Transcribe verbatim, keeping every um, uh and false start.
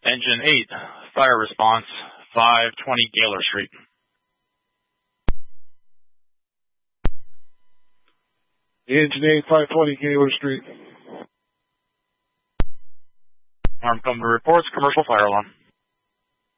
Engine eight, fire response, five twenty Gaylor Street. Engine eight, five twenty Gaylor Street. Arm come to reports, commercial fire alarm.